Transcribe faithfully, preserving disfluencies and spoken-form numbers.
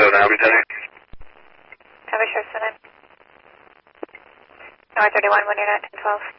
now, Lieutenant. Have a sure, Senate. North thirty-one, one eight nine, ten twelve.